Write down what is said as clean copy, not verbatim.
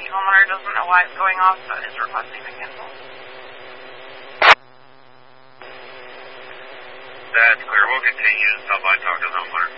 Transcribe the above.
The homeowner doesn't know why it's going off, but is requesting to cancel. That's clear. We'll continue to stop by and talk to the homeowner.